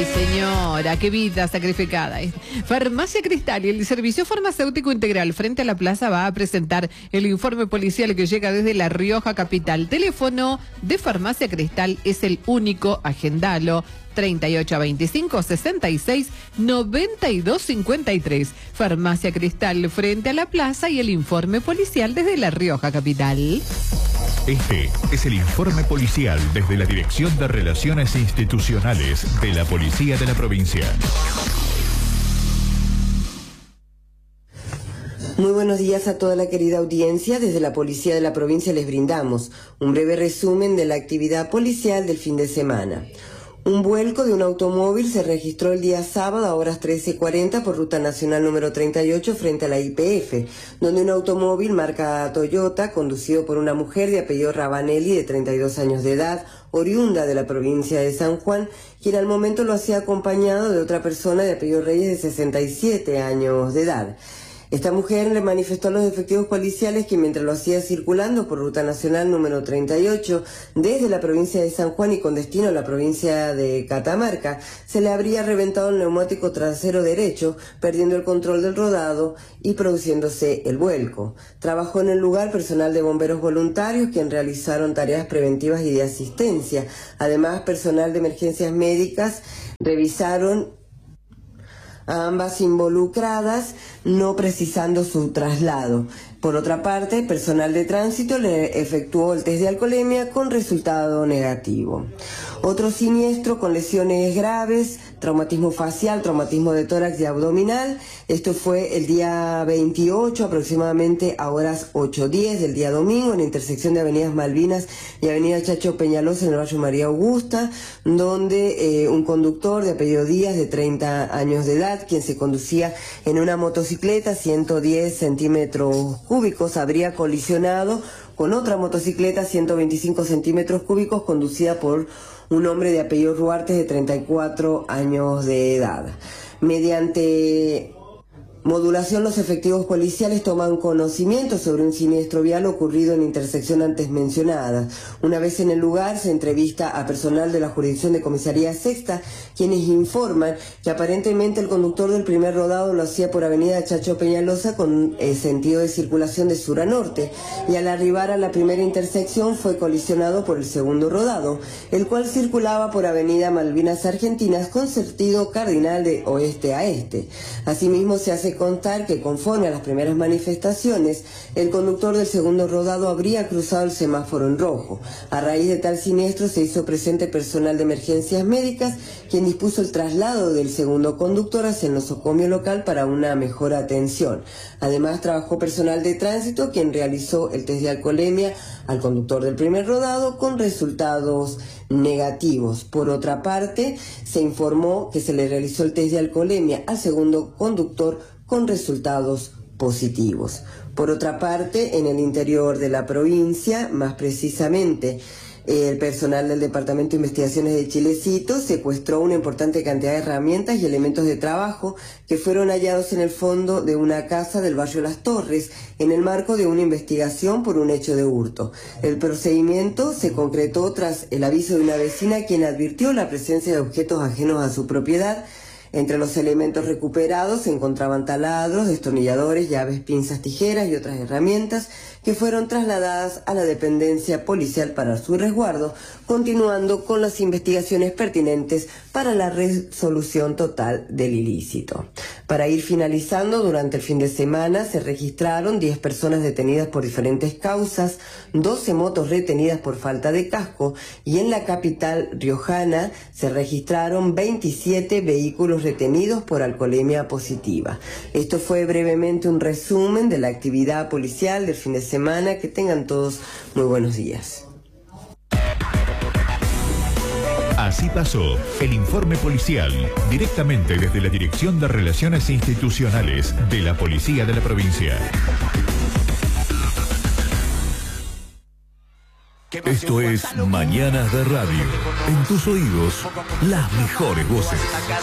Señora, qué vida sacrificada. Farmacia Cristal y el Servicio Farmacéutico Integral frente a la plaza va a presentar el informe policial que llega desde La Rioja capital. Teléfono de Farmacia Cristal es el único, agendalo, 3825-66-9253. Farmacia Cristal frente a la plaza y el informe policial desde La Rioja capital. Este es el informe policial desde la Dirección de Relaciones Institucionales de la Policía de la Provincia. Muy buenos días a toda la querida audiencia. Desde la Policía de la Provincia les brindamos un breve resumen de la actividad policial del fin de semana. Un vuelco de un automóvil se registró el día sábado a horas 13:40 por Ruta Nacional número 38 frente a la YPF, donde un automóvil marca Toyota, conducido por una mujer de apellido Rabanelli de 32 años de edad, oriunda de la provincia de San Juan, quien al momento lo hacía acompañado de otra persona de apellido Reyes de 67 años de edad. Esta mujer le manifestó a los efectivos policiales que mientras lo hacía circulando por Ruta Nacional número 38 desde la provincia de San Juan y con destino a la provincia de Catamarca, se le habría reventado el neumático trasero derecho, perdiendo el control del rodado y produciéndose el vuelco. Trabajó en el lugar personal de bomberos voluntarios quien realizaron tareas preventivas y de asistencia. Además, personal de emergencias médicas revisaron a ambas involucradas, no precisando su traslado. Por otra parte, personal de tránsito le efectuó el test de alcoholemia con resultado negativo. Otro siniestro con lesiones graves, traumatismo facial, traumatismo de tórax y abdominal. Esto fue el día 28, aproximadamente a horas 8:10 del día domingo, en la intersección de Avenidas Malvinas y Avenida Chacho Peñalosa en el barrio María Augusta, donde un conductor de apellido Díaz, de 30 años de edad, quien se conducía en una motocicleta 110 centímetros cúbicos, habría colisionado con otra motocicleta 125 centímetros cúbicos conducida por un hombre de apellido Ruartes de 34 años de edad. Mediante modulación, los efectivos policiales toman conocimiento sobre un siniestro vial ocurrido en la intersección antes mencionada. Una vez en el lugar, se entrevista a personal de la jurisdicción de Comisaría Sexta, quienes informan que aparentemente el conductor del primer rodado lo hacía por Avenida Chacho Peñalosa con sentido de circulación de sur a norte, y al arribar a la primera intersección fue colisionado por el segundo rodado, el cual circulaba por Avenida Malvinas Argentinas con sentido cardinal de oeste a este. Asimismo, se hace contar que conforme a las primeras manifestaciones, el conductor del segundo rodado habría cruzado el semáforo en rojo. A raíz de tal siniestro se hizo presente personal de emergencias médicas, quien dispuso el traslado del segundo conductor hacia el nosocomio local para una mejor atención. Además, trabajó personal de tránsito, quien realizó el test de alcoholemia al conductor del primer rodado con resultados negativos. Por otra parte, se informó que se le realizó el test de alcoholemia al segundo conductor con resultados positivos. Por otra parte, en el interior de la provincia, más precisamente, el personal del Departamento de Investigaciones de Chilecito secuestró una importante cantidad de herramientas y elementos de trabajo que fueron hallados en el fondo de una casa del barrio Las Torres, en el marco de una investigación por un hecho de hurto. El procedimiento se concretó tras el aviso de una vecina, quien advirtió la presencia de objetos ajenos a su propiedad. Entre los elementos recuperados se encontraban taladros, destornilladores, llaves, pinzas, tijeras y otras herramientas que fueron trasladadas a la dependencia policial para su resguardo, continuando con las investigaciones pertinentes para la resolución total del ilícito. Para ir finalizando, durante el fin de semana se registraron 10 personas detenidas por diferentes causas, 12 motos retenidas por falta de casco y en la capital riojana se registraron 27 vehículos retenidos por alcoholemia positiva. Esto fue brevemente un resumen de la actividad policial del fin de semana. Que tengan todos muy buenos días. Así pasó el informe policial directamente desde la Dirección de Relaciones Institucionales de la Policía de la Provincia. Esto es Mañanas de Radio. En tus oídos, las mejores voces.